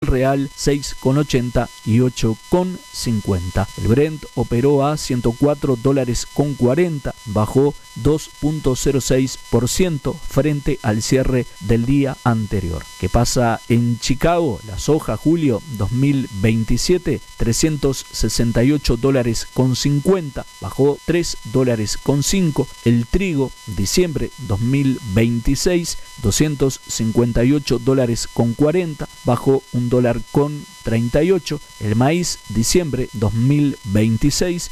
real 6,80 y 8,50. El Brent operó a $104.40, bajó 2,06% frente al cierre del día anterior. ¿Qué pasa en Chicago? La soja julio 2027, $368.50, bajó $3.05. El trigo diciembre 2026, $258.40, bajó $1.38. El maíz diciembre 2026,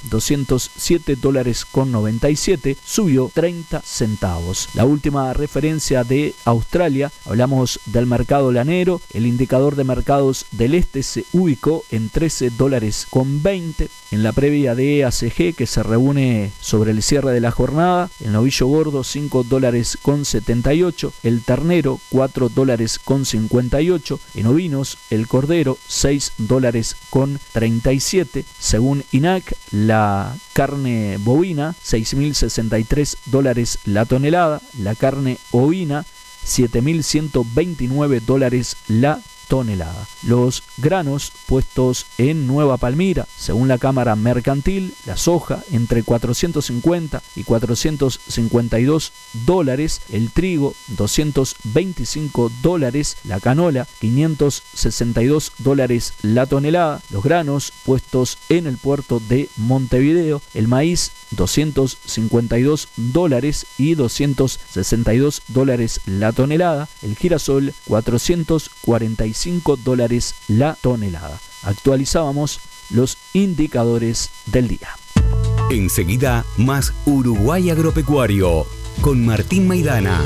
$207.97, subió 30 centavos. La última referencia de Australia, hablamos del mercado lanero. El indicador de mercados del este se ubicó en $13.20. En la previa de ACG, que se reúne sobre el cierre de la jornada, el novillo gordo $5.78, el ternero $4.58, en ovinos el cordero $6.37. Según INAC, la carne bovina $6.063 la tonelada, la carne ovina $7.129 la tonelada. Los granos puestos en Nueva Palmira, según la Cámara Mercantil, la soja entre 450 y 452 dólares, el trigo $225, la canola $562 la tonelada, los granos puestos en el puerto de Montevideo, el maíz $252 y $262 la tonelada, el girasol $445 la tonelada. Actualizábamos los indicadores del día. Enseguida, más Uruguay Agropecuario con Martín Maidana.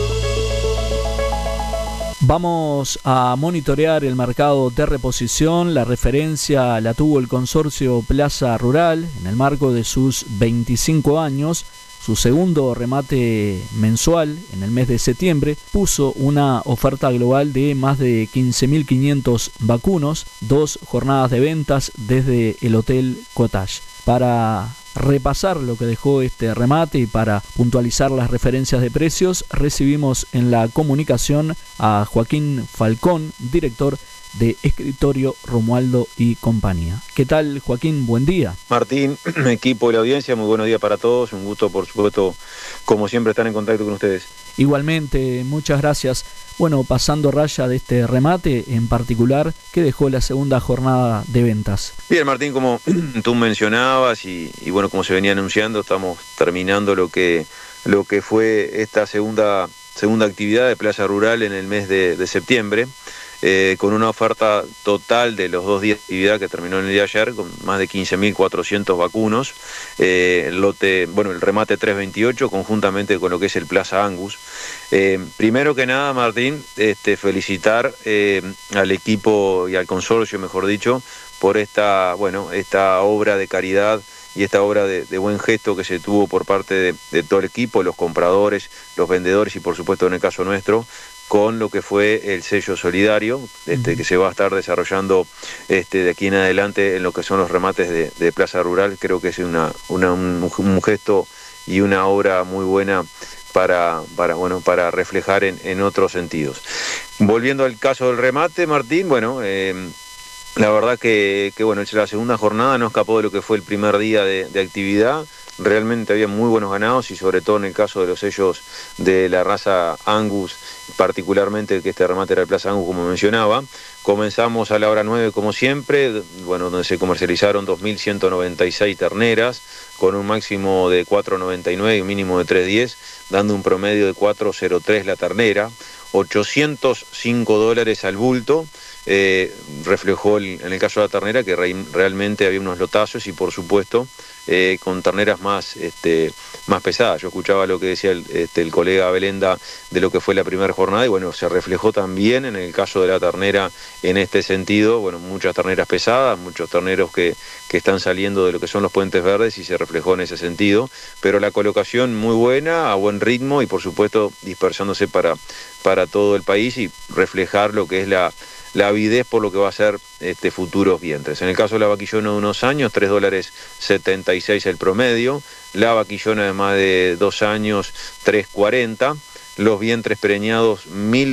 Vamos a monitorear el mercado de reposición. La referencia la tuvo el consorcio Plaza Rural en el marco de sus 25 años. Su segundo remate mensual en el mes de septiembre puso una oferta global de más de 15.500 vacunos, 2 jornadas de ventas desde el Hotel Cottage. Para repasar lo que dejó este remate y para puntualizar las referencias de precios, recibimos en la comunicación a Joaquín Falcón, director de Escritorio Romualdo y compañía. ¿Qué tal, Joaquín? Buen día. Martín, equipo de la audiencia, muy buenos días para todos. Un gusto, por supuesto, como siempre, estar en contacto con ustedes. Igualmente, muchas gracias. Bueno, pasando raya de este remate, en particular, ¿qué dejó la segunda jornada de ventas? Bien, Martín, como tú mencionabas y bueno, como se venía anunciando, estamos terminando lo que fue esta segunda actividad de Plaza Rural en el mes de septiembre. Con una oferta total de los 2 días de actividad que terminó en el día de ayer, con más de 15.400 vacunos, el remate 328, conjuntamente con lo que es el Plaza Angus. Primero que nada, Martín, felicitar al equipo y al consorcio, mejor dicho, por esta obra de caridad y esta obra de buen gesto que se tuvo por parte de todo el equipo, los compradores, los vendedores y por supuesto en el caso nuestro, con lo que fue el sello solidario, que se va a estar desarrollando de aquí en adelante en lo que son los remates de Plaza Rural. Creo que es un gesto y una obra muy buena para reflejar en otros sentidos. Volviendo al caso del remate, Martín, la verdad que la segunda jornada no escapó de lo que fue el primer día de actividad. Realmente había muy buenos ganados y sobre todo en el caso de los sellos de la raza Angus, particularmente que este remate era el Plaza Angus, como mencionaba. Comenzamos a la hora 9 como siempre, donde se comercializaron 2.196 terneras con un máximo de 4.99 y un mínimo de 3.10, dando un promedio de 4.03 la ternera, $805 al bulto. Reflejó en el caso de la ternera que realmente había unos lotazos y por supuesto con terneras más pesadas. Yo escuchaba lo que decía el colega Belenda de lo que fue la primera jornada y se reflejó también en el caso de la ternera en este sentido, muchas terneras pesadas, muchos terneros que están saliendo de lo que son los puentes verdes y se reflejó en ese sentido, pero la colocación muy buena, a buen ritmo y por supuesto dispersándose para todo el país y reflejar lo que es la avidez por lo que va a ser futuros vientres. En el caso de la vaquillona de unos años, $3.76 el promedio, la vaquillona de más de 2 años, $3.40, los vientres preñados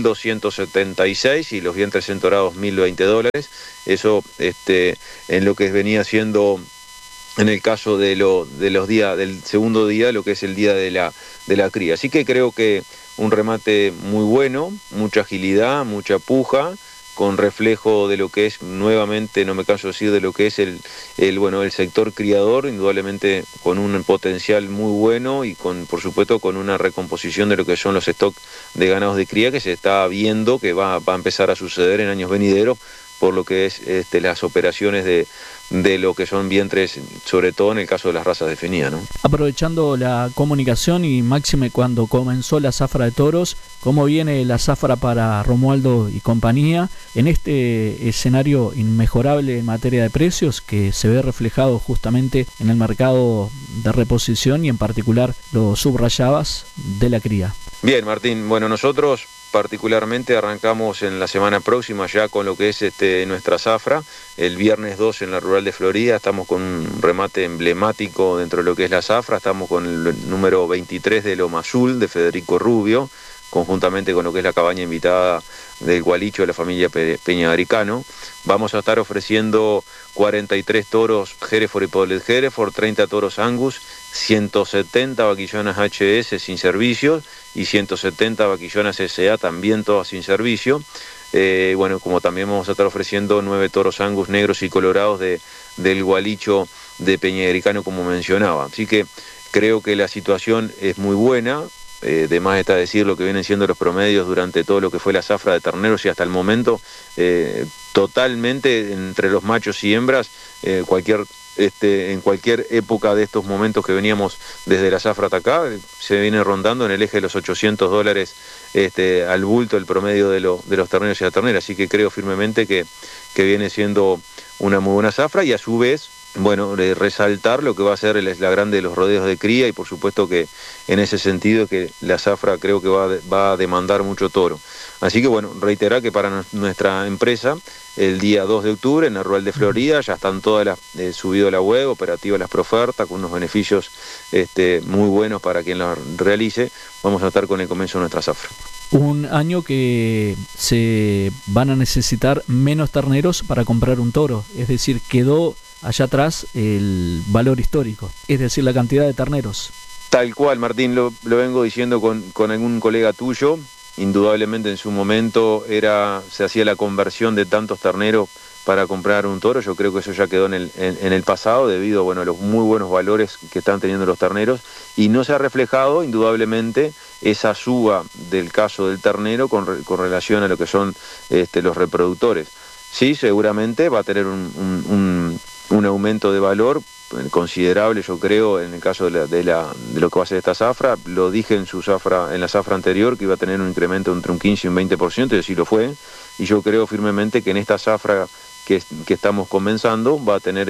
$1.276 y los vientres entorados $1.020. Eso en lo que venía siendo, en el caso de los días del segundo día, lo que es el día de la cría. Así que creo que un remate muy bueno, mucha agilidad, mucha puja, con reflejo de lo que es, nuevamente, no me canso de decir, de lo que es el sector criador, indudablemente con un potencial muy bueno y por supuesto con una recomposición de lo que son los stocks de ganados de cría que se está viendo que va a empezar a suceder en años venideros, por lo que es las operaciones de lo que son vientres, sobre todo en el caso de las razas definidas, ¿no? Aprovechando la comunicación y máxime cuando comenzó la zafra de toros, ¿cómo viene la zafra para Romualdo y compañía en este escenario inmejorable en materia de precios que se ve reflejado justamente en el mercado de reposición y en particular lo subrayabas de la cría? Bien, Martín, bueno, nosotros particularmente arrancamos en la semana próxima ya con lo que es nuestra zafra. El viernes 2 en la Rural de Florida estamos con un remate emblemático dentro de lo que es la zafra. Estamos con el número 23 de Loma Azul de Federico Rubio, conjuntamente con lo que es la cabaña invitada del Gualicho de la familia Peña Aricano. Vamos a estar ofreciendo 43 toros Hereford y Podlet Hereford, 30 toros Angus, 170 vaquillonas HS sin servicio y 170 vaquillonas SA también todas sin servicio. Como también vamos a estar ofreciendo 9 toros Angus negros y colorados del Gualicho de Peña Aricano, como mencionaba. Así que creo que la situación es muy buena. De más está decir lo que vienen siendo los promedios durante todo lo que fue la zafra de terneros y hasta el momento totalmente entre los machos y hembras, en cualquier época de estos momentos que veníamos desde la zafra hasta acá, se viene rondando en el eje de los $800 al bulto el promedio de los terneros y las terneras. Así que creo firmemente que viene siendo una muy buena zafra y a su vez, resaltar lo que va a ser la grande de los rodeos de cría y por supuesto que en ese sentido que la zafra creo que va a demandar mucho toro. Así que reiterar que para nuestra empresa el día 2 de octubre en la Rural de Florida ya están todas subido a la web, operativas las profertas con unos beneficios muy buenos para quien las realice. Vamos a estar con el comienzo de nuestra zafra. Un año que se van a necesitar menos terneros para comprar un toro, es decir, quedó allá atrás el valor histórico, es decir, la cantidad de terneros. Tal cual, Martín, lo vengo diciendo con algún colega tuyo. Indudablemente en su momento se hacía la conversión de tantos terneros para comprar un toro. Yo creo que eso ya quedó en el pasado debido a los muy buenos valores que están teniendo los terneros y no se ha reflejado indudablemente esa suba del caso del ternero con relación a lo que son los reproductores. Sí, seguramente va a tener un aumento de valor considerable, yo creo, en el caso de lo que va a ser esta zafra. Lo dije en la zafra anterior que iba a tener un incremento entre un 15 y un 20%, y así lo fue, y yo creo firmemente que en esta zafra que estamos comenzando va a tener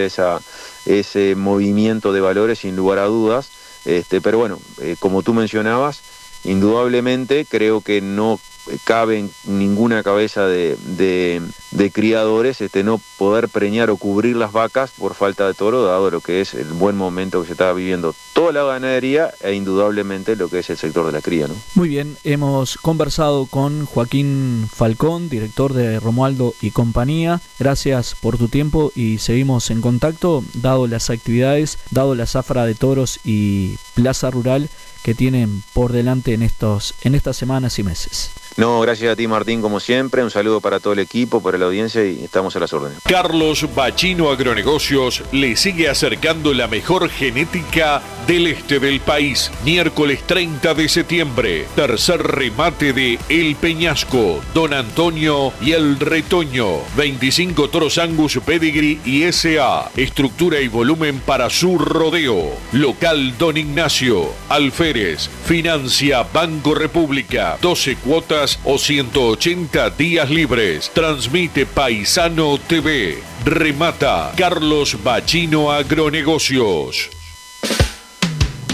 ese movimiento de valores sin lugar a dudas, pero como tú mencionabas, indudablemente creo que no cabe en ninguna cabeza de criadores no poder preñar o cubrir las vacas por falta de toro, dado lo que es el buen momento que se está viviendo toda la ganadería e indudablemente lo que es el sector de la cría, ¿no? Muy bien, hemos conversado con Joaquín Falcón, director de Romualdo y compañía. Gracias por tu tiempo y seguimos en contacto, dado las actividades, dado la zafra de toros y plaza rural que tienen por delante en estas semanas y meses. No, gracias a ti, Martín, como siempre. Un saludo para todo el equipo, para la audiencia y estamos a las órdenes. Carlos Bachino Agronegocios le sigue acercando la mejor genética del este del país. Miércoles 30 de septiembre, tercer remate de El Peñasco, Don Antonio y El Retoño. 25 toros Angus, Pedigree y SA. Estructura y volumen para su rodeo. Local Don Ignacio. Alférez. Financia Banco República. 12 cuotas o 180 días libres. Transmite Paisano TV. Remata Carlos Bachino Agronegocios.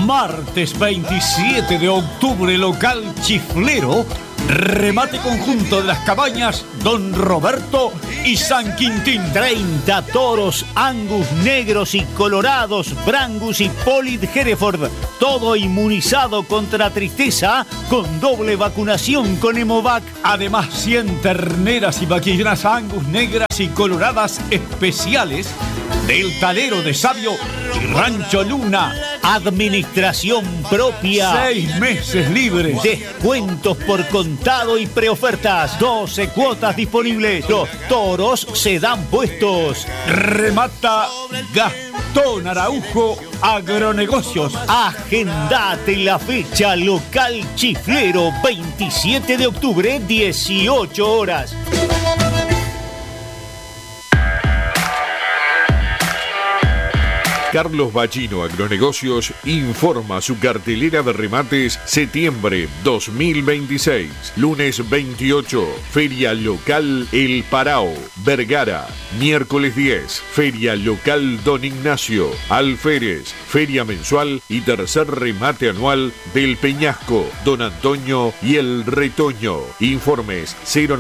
Martes 27 de octubre, local Chiflero. Remate conjunto de las cabañas Don Roberto y San Quintín. 30 toros Angus negros y colorados, Brangus y Polit Hereford. Todo inmunizado contra tristeza con doble vacunación con Hemovac. Además 100 terneras y vaquilleras Angus negras y coloradas especiales del Talero de Sabio y Rancho Luna. Administración propia. 6 meses libres. Descuentos por contado y preofertas. 12 cuotas disponibles. Los toros se dan puestos. Remata Gastón Araujo Agronegocios. Agendate la fecha. Local Chiflero, 27 de octubre, 18 horas. Carlos Bachino Agronegocios informa su cartelera de remates septiembre 2026. Lunes 28, Feria Local El Parao, Vergara. Miércoles 10, Feria Local Don Ignacio, Alférez. Feria mensual y tercer remate anual del Peñasco, Don Antonio y El Retoño. Informes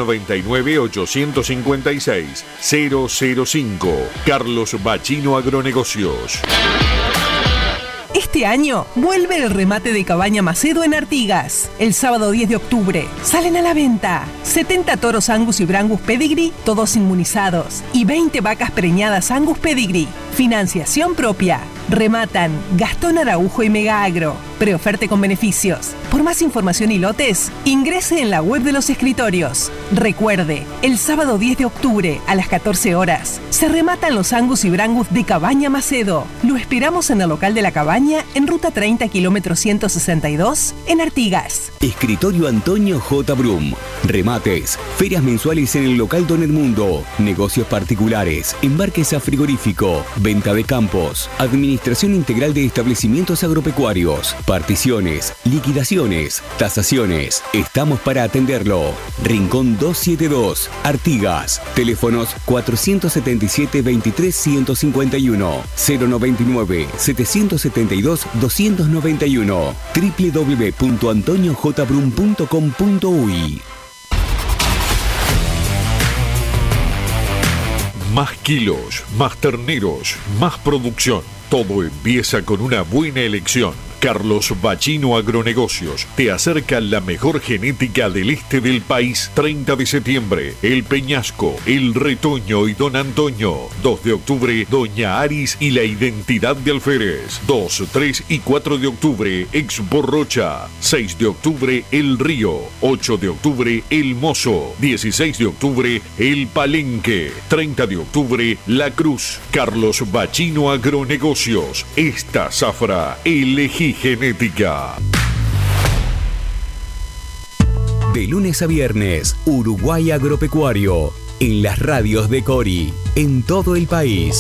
099-856-005. Carlos Bachino Agronegocios. Este año vuelve el remate de Cabaña Macedo en Artigas. El sábado 10 de octubre salen a la venta 70 toros Angus y Brangus Pedigree, todos inmunizados, y 20 vacas preñadas Angus Pedigree. Financiación propia. Rematan Gastón Araujo y Mega Agro. Preoferte con beneficios. Por más información y lotes, ingrese en la web de los escritorios. Recuerde, el sábado 10 de octubre a las 14 horas se rematan los Angus y Brangus de Cabaña Macedo. Lo esperamos en el local de la cabaña en ruta 30 kilómetro 162 en Artigas. Escritorio Antonio J. Brum. Remates, ferias mensuales en el local Don Edmundo, negocios particulares, embarques a frigorífico, venta de campos, administración integral de establecimientos agropecuarios, particiones, liquidaciones, tasaciones. Estamos para atenderlo. Rincón 272, Artigas. Teléfonos 477-23-151, 099-772-291, www.antoniojbrum.com.uy. Más kilos, más terneros, más producción. Todo empieza con una buena elección. Carlos Bachino Agronegocios te acerca la mejor genética del este del país. 30 de septiembre, El Peñasco, El Retoño y Don Antonio. 2 de octubre, Doña Aris y la Identidad de Alférez. 2, 3 y 4 de octubre, Expo Rocha. 6 de octubre, El Río. 8 de octubre, El Mozo. 16 de octubre, El Palenque. 30 de octubre, La Cruz. Carlos Bachino Agronegocios. Esta zafra, elegí genética. De lunes a viernes, Uruguay Agropecuario, en las radios de Cori, en todo el país.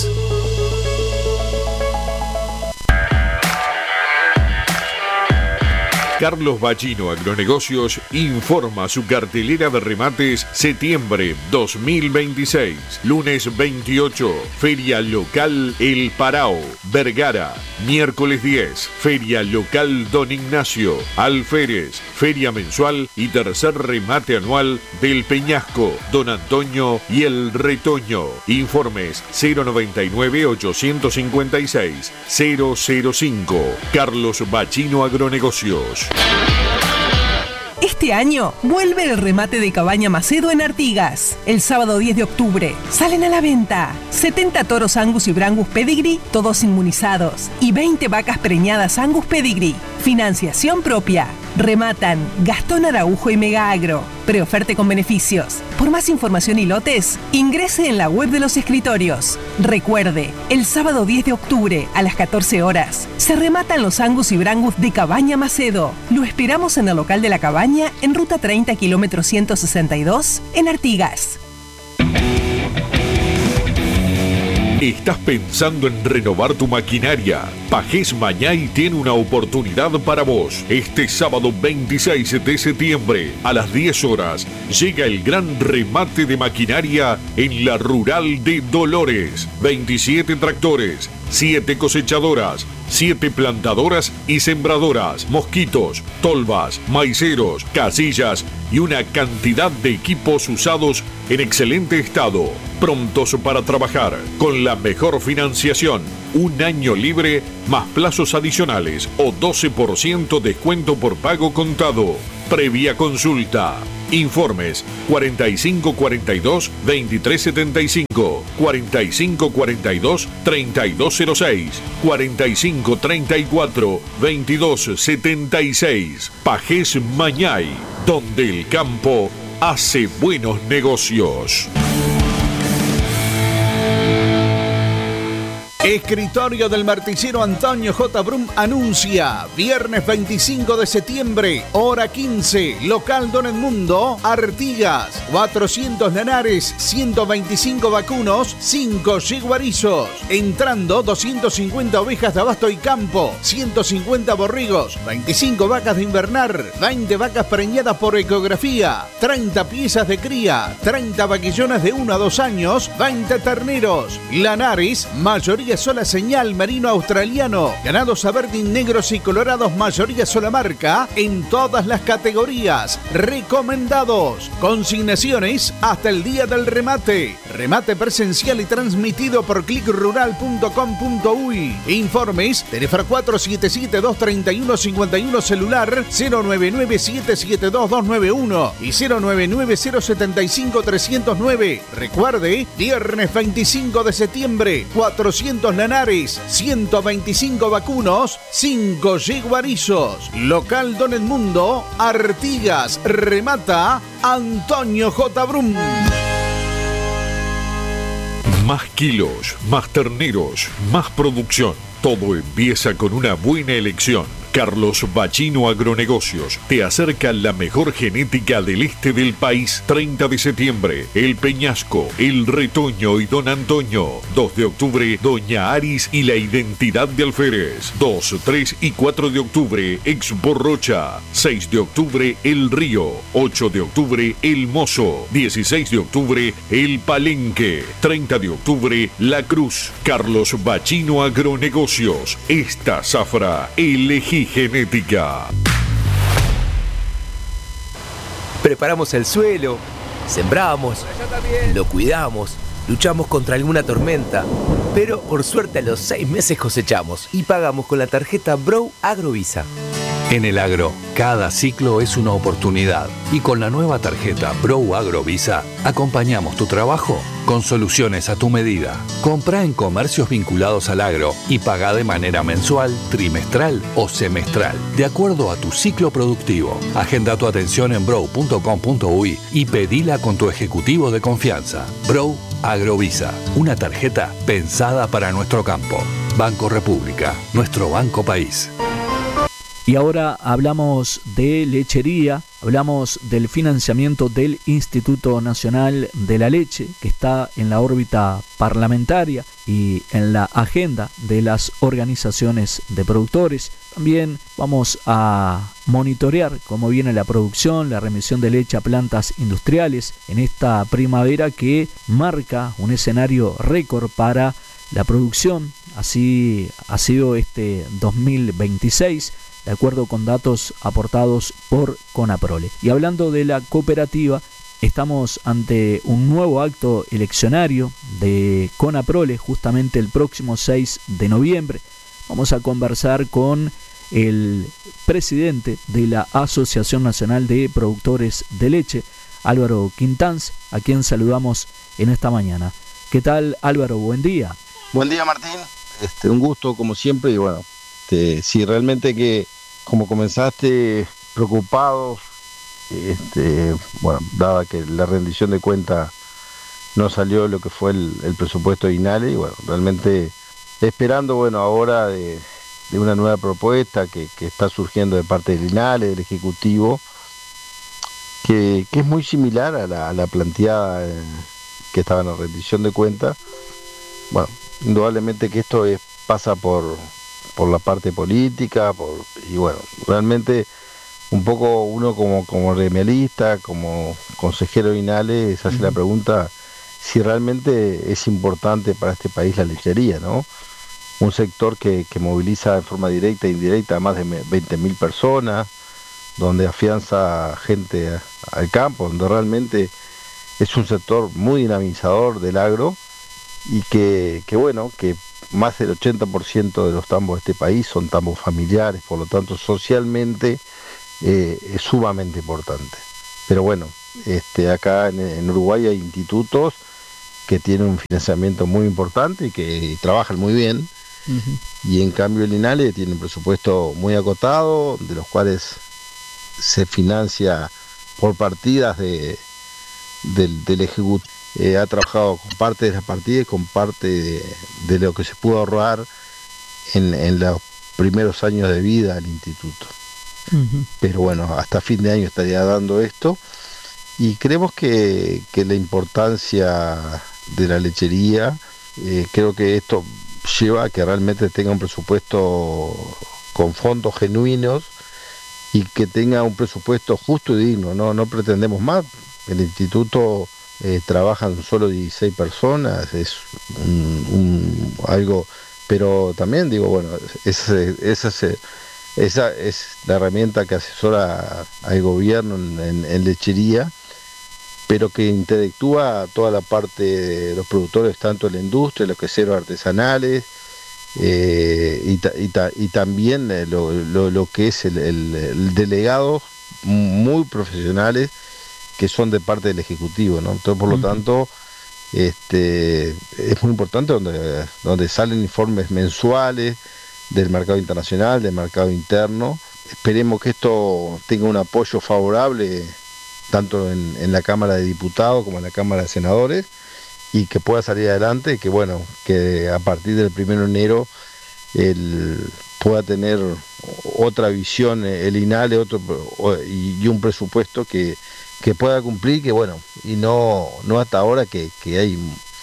Carlos Bachino Agronegocios informa su cartelera de remates septiembre 2026. Lunes 28, Feria Local El Parao, Vergara. Miércoles 10, Feria Local Don Ignacio, Alférez. Feria mensual y tercer remate anual del Peñasco, Don Antonio y El Retoño. Informes 099-856-005. Carlos Bachino Agronegocios. Este año vuelve el remate de Cabaña Macedo en Artigas. El sábado 10 de octubre salen a la venta 70 toros Angus y Brangus Pedigree, todos inmunizados, y 20 vacas preñadas Angus Pedigree. Financiación propia. Rematan Gastón Araujo y Mega Agro. Preoferte con beneficios. Por más información y lotes, ingrese en la web de los escritorios. Recuerde, el sábado 10 de octubre a las 14 horas se rematan los Angus y Brangus de Cabaña Macedo. Lo esperamos en el local de la cabaña en ruta 30 kilómetro 162 en Artigas. ¿Estás pensando en renovar tu maquinaria? Pajés Mañay tiene una oportunidad para vos. Este sábado 26 de septiembre a las 10 horas llega el gran remate de maquinaria en la Rural de Dolores. 27 tractores, 7 cosechadoras, 7 plantadoras y sembradoras, mosquitos, tolvas, maiceros, casillas y una cantidad de equipos usados en excelente estado, prontos para trabajar, con la mejor financiación, 1 año libre más plazos adicionales o 12% descuento por pago contado. Previa consulta. Informes 4542-2375, 4542-3206, 4534-2276. Pajés Mañay, donde el campo hace buenos negocios. Escritorio del Martillero Antonio J. Brum anuncia viernes 25 de septiembre, hora 15, local Don Edmundo, Artigas, 400 lanares, 125 vacunos, 5 yeguarizos. Entrando 250 ovejas de abasto y campo, 150 borregos, 25 vacas de invernar, 20 vacas preñadas por ecografía, 30 piezas de cría, 30 vaquillones de 1 a 2 años, 20 terneros. Lanares, mayoría sola señal merino australiano, ganados Aberdeen negros y colorados, mayoría sola marca, en todas las categorías, recomendados. Consignaciones hasta el día del remate. Remate presencial y transmitido por clickrural.com.uy. Informes, teléfono 477-231-51, celular 099-772-291 y 099-075-309. Recuerde, viernes 25 de septiembre, 400 lanares, 125 vacunos, 5 yeguarizos. Local Don Edmundo, Artigas. Remata Antonio J. Brum. Más kilos, más terneros, más producción. Todo empieza con una buena elección. Carlos Bachino Agronegocios te acerca la mejor genética del este del país. 30 de septiembre, El Peñasco, El Retoño y Don Antonio. 2 de octubre, Doña Aris y la Identidad de Alférez. 2, 3 y 4 de octubre, Expo Rocha. 6 de octubre, El Río. 8 de octubre, El Mozo. 16 de octubre, El Palenque. 30 de octubre, La Cruz. Carlos Bachino Agronegocios. Esta zafra, elegí genética. Preparamos el suelo, sembramos, lo cuidamos, luchamos contra alguna tormenta, pero por suerte a los 6 meses cosechamos y pagamos con la tarjeta Bro Agrovisa. En el agro, cada ciclo es una oportunidad y con la nueva tarjeta Bro Agrovisa acompañamos tu trabajo con soluciones a tu medida. Compra en comercios vinculados al agro y paga de manera mensual, trimestral o semestral, de acuerdo a tu ciclo productivo. Agenda tu atención en bro.com.uy y pedila con tu ejecutivo de confianza. Bro Agrovisa, una tarjeta pensada para nuestro campo. Banco República, nuestro banco país. Y ahora hablamos de lechería, hablamos del financiamiento del Instituto Nacional de la Leche, que está en la órbita parlamentaria y en la agenda de las organizaciones de productores. También vamos a monitorear cómo viene la producción, la remisión de leche a plantas industriales en esta primavera que marca un escenario récord para la producción. Así ha sido este 2026. De acuerdo con datos aportados por Conaprole. Y hablando de la cooperativa, estamos ante un nuevo acto eleccionario de Conaprole, justamente el próximo 6 de noviembre. Vamos a conversar con el presidente de la Asociación Nacional de Productores de Leche, Álvaro Quintanz, a quien saludamos en esta mañana. ¿Qué tal, Álvaro? Buen día. Buen día, Martín. Un gusto, como siempre, y bueno, sí, realmente que como comenzaste preocupados, bueno, dada que la rendición de cuentas no salió lo que fue el presupuesto de INALE, y bueno, realmente esperando, bueno, ahora de una nueva propuesta que está surgiendo de parte del INALE, del Ejecutivo, que es muy similar a la planteada que estaba en la rendición de cuentas. Bueno, indudablemente que esto pasa por la parte política, y bueno, realmente un poco uno como gremialista, como consejero de INALE, se hace la pregunta si realmente es importante para este país la lechería, ¿no? un sector que moviliza en forma directa e indirecta a más de 20.000 personas, donde afianza gente al campo, donde realmente es un sector muy dinamizador del agro y que más del 80% de los tambos de este país son tambos familiares, por lo tanto socialmente es sumamente importante. Pero bueno, acá en Uruguay hay institutos que tienen un financiamiento muy importante y que trabajan muy bien. Y en cambio el INALE tiene un presupuesto muy acotado, de los cuales se financia por partidas del Ejecutivo. Ha trabajado con parte de las partidas y con parte de lo que se pudo ahorrar en los primeros años de vida del instituto. Pero bueno, hasta fin de año estaría dando esto, y creemos que la importancia de la lechería, creo que esto lleva a que realmente tenga un presupuesto con fondos genuinos y que tenga un presupuesto justo y digno. No pretendemos más. El instituto trabajan solo 16 personas, es algo, pero también digo, bueno, esa es la herramienta que asesora al gobierno en lechería, pero que intelectúa toda la parte de los productores, tanto en la industria, los queseros artesanales, y también lo que es el delegado, muy profesionales, que son de parte del Ejecutivo, ¿no? Entonces, por lo tanto, es muy importante donde salen informes mensuales del mercado internacional, del mercado interno. Esperemos que esto tenga un apoyo favorable tanto en la Cámara de Diputados como en la Cámara de Senadores, y que pueda salir adelante, que a partir del 1 de enero pueda tener otra visión el INALE, y un presupuesto que pueda cumplir, y no hasta ahora que hay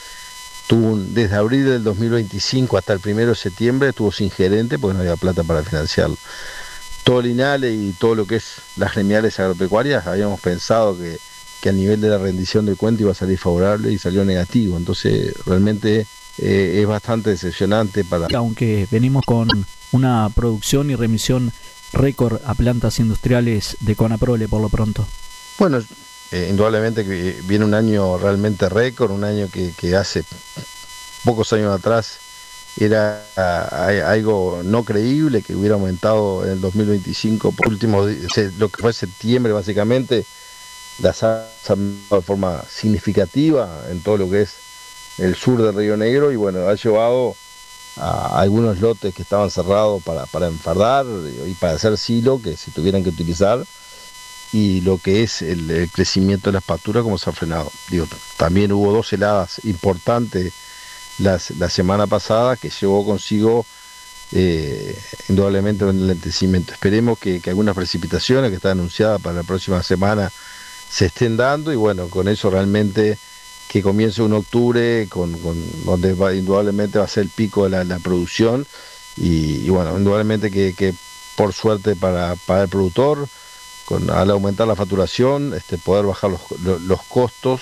desde abril del 2025 hasta el 1 de septiembre estuvo sin gerente porque no había plata para financiarlo. Todo el INALE y todo lo que es las gremiales agropecuarias, habíamos pensado que a nivel de la rendición de cuenta iba a salir favorable y salió negativo. Entonces realmente es bastante decepcionante Aunque venimos con una producción y remisión récord a plantas industriales de Conaprole por lo pronto. Bueno, indudablemente que viene un año realmente récord, un año que hace pocos años atrás era algo no creíble, que hubiera aumentado en el 2025 por último, lo que fue septiembre básicamente, las ha aumentado de forma significativa en todo lo que es el sur de Río Negro, y bueno, ha llevado a algunos lotes que estaban cerrados para enfardar y para hacer silo, que se tuvieran que utilizar, y lo que es el crecimiento de las pasturas, como se ha frenado. También hubo 2 heladas importantes la semana pasada, que llevó consigo indudablemente un enlentecimiento. Esperemos que algunas precipitaciones que están anunciadas para la próxima semana se estén dando, y bueno, con eso realmente que comience un octubre donde indudablemente va a ser el pico de la producción, y bueno, indudablemente que por suerte para el productor, al aumentar la facturación, poder bajar los costos,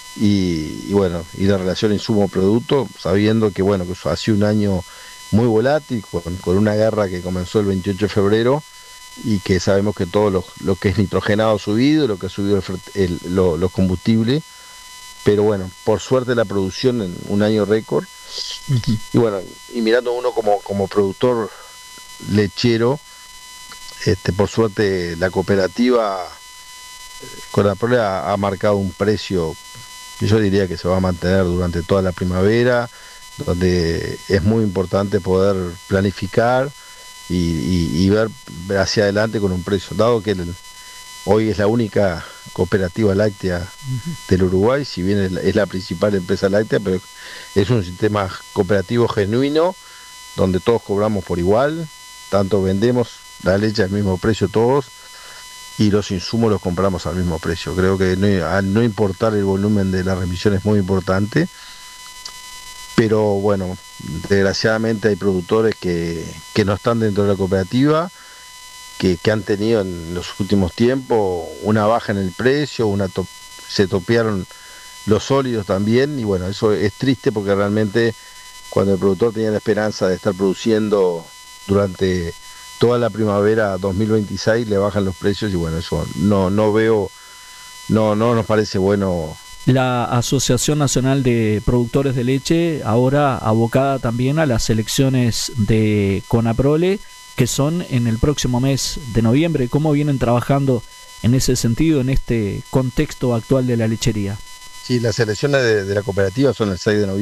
y bueno, y la relación insumo-producto, sabiendo que bueno, que ha sido un año muy volátil, con una guerra que comenzó el 28 de febrero, y que sabemos que todo lo que es nitrogenado ha subido, lo que ha subido los combustibles, pero bueno, por suerte la producción en un año récord. Y bueno, y mirando uno como productor lechero, por suerte la cooperativa Conaprole ha marcado un precio que yo diría que se va a mantener durante toda la primavera, donde es muy importante poder planificar y ver hacia adelante con un precio, dado que hoy es la única cooperativa láctea del Uruguay, si bien es la principal empresa láctea, pero es un sistema cooperativo genuino, donde todos cobramos por igual, tanto vendemos la leche al mismo precio todos, y los insumos los compramos al mismo precio. Creo que al no importar el volumen de la remisión es muy importante, pero bueno, desgraciadamente hay productores que no están dentro de la cooperativa, que han tenido en los últimos tiempos una baja en el precio, se topearon los sólidos también, y bueno, eso es triste porque realmente cuando el productor tenía la esperanza de estar produciendo durante toda la primavera 2026, le bajan los precios y bueno, eso no nos parece bueno. La Asociación Nacional de Productores de Leche, ahora abocada también a las elecciones de CONAPROLE, que son en el próximo mes de noviembre. ¿Cómo vienen trabajando en ese sentido, en este contexto actual de la lechería? Sí, las elecciones de la cooperativa son el 6 de noviembre.